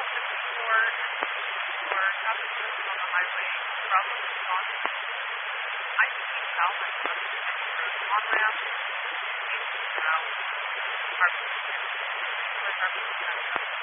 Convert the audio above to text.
the support or traffic congestion on the highway, probably responding to I-15 South on Kentucky Road on-ramp, and south, are where traffic congestion.